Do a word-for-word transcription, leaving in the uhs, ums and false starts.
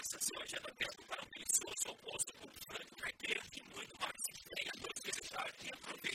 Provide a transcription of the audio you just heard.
essa seu agenda aberta para um delicioso almoço com frango carteiro e muito mais. Venha todos visitar e aproveitar.